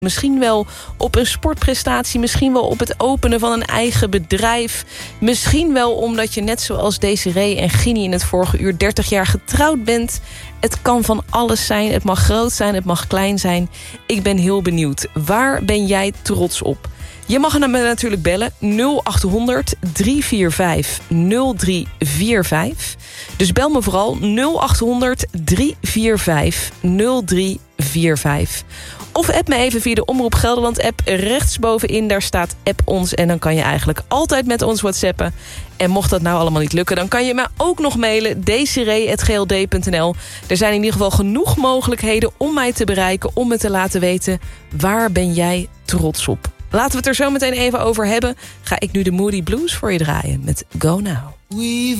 Misschien wel op een sportprestatie, misschien wel op het openen van een eigen bedrijf. Misschien wel omdat je net zoals Desiree en Ginny in het vorige uur 30 jaar getrouwd bent. Het kan van alles zijn, het mag groot zijn, het mag klein zijn. Ik ben heel benieuwd, waar ben jij trots op? Je mag me natuurlijk bellen, 0800 345 0345. Dus bel me vooral 0800 345 0345. Of app me even via de Omroep Gelderland app. Rechtsbovenin, daar staat app ons. En dan kan je eigenlijk altijd met ons whatsappen. En mocht dat nou allemaal niet lukken, dan kan je me ook nog mailen. desiree@gld.nl. Er zijn in ieder geval genoeg mogelijkheden om mij te bereiken. Om me te laten weten, waar ben jij trots op? Laten we het er zo meteen even over hebben. Ga ik nu de Moody Blues voor je draaien met Go Now.